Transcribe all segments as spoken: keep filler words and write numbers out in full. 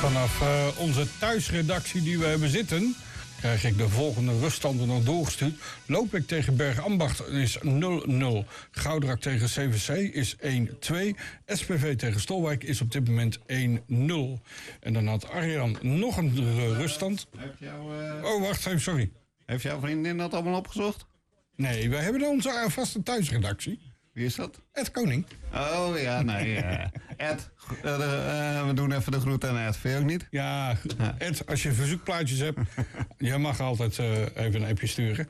vanaf uh, onze thuisredactie die we hebben zitten, krijg ik de volgende ruststanden nog doorgestuurd. Lopik tegen Bergambacht is nul nul. Goudrak tegen C V C is één twee. S P V tegen Stolwijk is op dit moment één nul. En dan had Arjan nog een uh, ruststand. Uh, heeft jou, uh... Oh, wacht even, sorry. Heeft jouw vriendin dat allemaal opgezocht? Nee, wij hebben onze vaste thuisredactie. Wie is dat? Ed Koning. Oh ja, nee. Uh, Ed, uh, uh, we doen even de groet aan Ed. Vind je ook niet? Ja, Ed, als je verzoekplaatjes hebt, je mag altijd uh, even een appje sturen.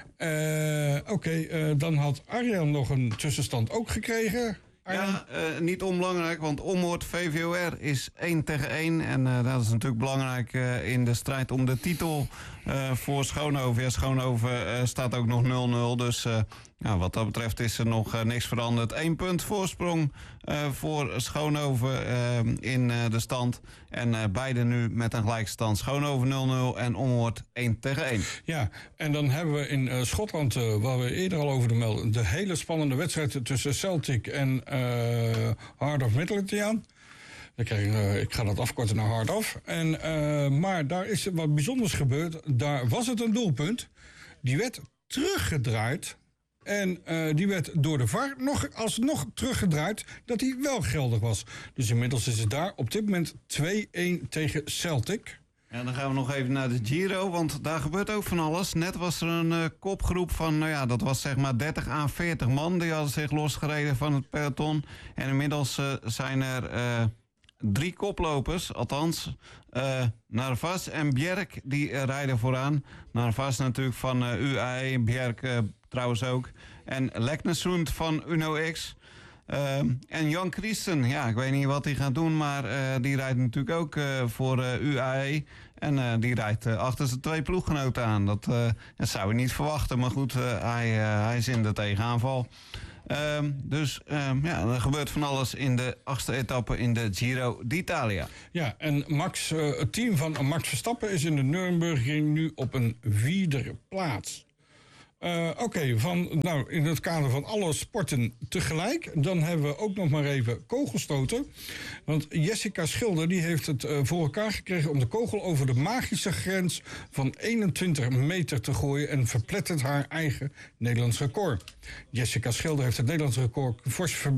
Uh, Oké, okay, uh, dan had Arjan nog een tussenstand ook gekregen. Arjan? Ja, uh, niet onbelangrijk, want Ommoord V V O R is één tegen één. En uh, dat is natuurlijk belangrijk uh, in de strijd om de titel uh, voor Schoonhoven. Ja, Schoonhoven uh, staat ook nog nul nul, dus uh, ja, wat dat betreft is er nog uh, niks veranderd. Eén punt voorsprong uh, voor Schoonhoven uh, in uh, de stand. En uh, beide nu met een gelijkstand. Schoonhoven nul nul en Ommoord één tegen één. Ja, en dan hebben we in uh, Schotland, uh, waar we eerder al over de melden, de hele spannende wedstrijd tussen Celtic en uh, Heart of Midlothian. Ik, uh, ik ga dat afkorten naar Heart of. En, uh, maar daar is wat bijzonders gebeurd. Daar was het een doelpunt. Die werd teruggedraaid. En uh, die werd door de V A R nog, alsnog teruggedraaid dat hij wel geldig was. Dus inmiddels is het daar op dit moment twee een tegen Celtic. En dan gaan we nog even naar de Giro, want daar gebeurt ook van alles. Net was er een uh, kopgroep van, nou ja, dat was zeg maar dertig à veertig man. Die hadden zich losgereden van het peloton. En inmiddels uh, zijn er uh, drie koplopers, althans uh, Narvaez en Bjerk, die uh, rijden vooraan. Narvaez natuurlijk van uh, U A E, Bjerk uh, trouwens ook. En Leknesund van Uno X. Uh, en Jan Christen, ja, ik weet niet wat hij gaat doen, maar uh, die rijdt natuurlijk ook uh, voor uh, U A E. En uh, die rijdt uh, achter zijn twee ploeggenoten aan. Dat, uh, dat zou je niet verwachten, maar goed, uh, hij, uh, hij is in de tegenaanval. Uh, dus uh, ja, er gebeurt van alles in de achtste etappe in de Giro d'Italia. Ja, en Max, uh, het team van Max Verstappen is in de Nürburgring nu op een vierde plaats. Uh, Oké, okay, van nou in het kader van alle sporten tegelijk, dan hebben we ook nog maar even kogelstoten. Want Jessica Schilder die heeft het uh, voor elkaar gekregen om de kogel over de magische grens van eenentwintig meter te gooien en verplettert haar eigen Nederlands record. Jessica Schilder heeft het Nederlands record fors verbeterd